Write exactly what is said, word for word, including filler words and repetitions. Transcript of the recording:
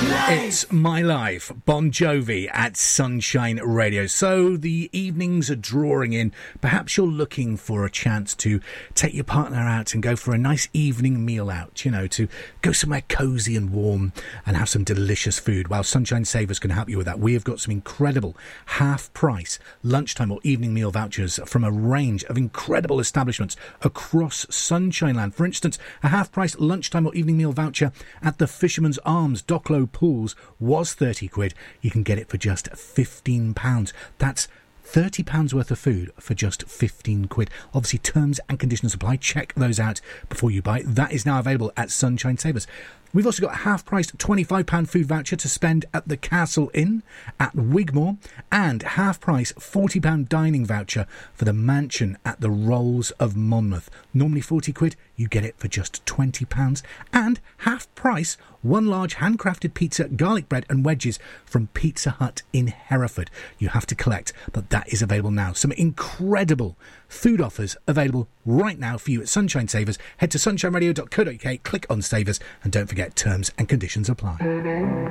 It's My Life, Bon Jovi at Sunshine Radio. So the evenings are drawing in. Perhaps you're looking for a chance to take your partner out and go for a nice evening meal out, you know, to go somewhere cosy and warm and have some delicious food. Well, Sunshine Savers can help you with that. We have got some incredible half-price lunchtime or evening meal vouchers from a range of incredible establishments across Sunshine Land. For instance, a half-price lunchtime or evening meal voucher at the Fisherman's Arms Docklow Pools was thirty quid. You can get it for just fifteen pounds. That's thirty pounds worth of food for just fifteen quid. Obviously, terms and conditions apply. Check those out before you buy. That is now available at Sunshine Savers. We've also got a half-priced twenty-five pounds food voucher to spend at the Castle Inn at Wigmore and half-price forty pounds dining voucher for the mansion at the Rolls of Monmouth. Normally forty quid, you get it for just twenty pounds. And half-price one large handcrafted pizza, garlic bread and wedges from Pizza Hut in Hereford. You have to collect, but that is available now. Some incredible food offers available right now for you at Sunshine Savers. Head to sunshine radio dot co dot uk, click on Savers, and don't forget terms and conditions apply.